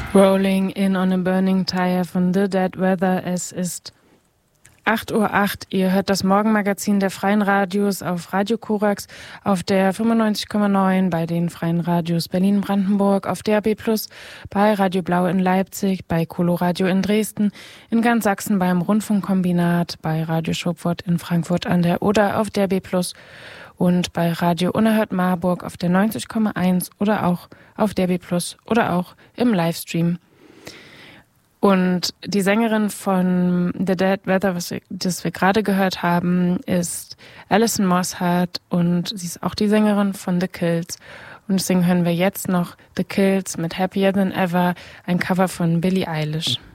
Rolling in on a Burning Tire von The Dead Weather. Es ist 8:08 Uhr. Ihr hört das Morgenmagazin der Freien Radios auf Radio Korax, auf der 95,9 bei den Freien Radios Berlin-Brandenburg, auf DAB+, bei Radio Blau in Leipzig, bei Coloradio in Dresden, in ganz Sachsen beim Rundfunkkombinat, bei Radio Schopfurt in Frankfurt an der Oder auf DAB+, und bei Radio Unerhört Marburg auf der 90,1 oder auch auf DAB+ oder auch im Livestream. Und die Sängerin von The Dead Weather, das wir gerade gehört haben, ist Alison Mosshart und sie ist auch die Sängerin von The Kills. Und deswegen hören wir jetzt noch The Kills mit Happier Than Ever, ein Cover von Billie Eilish.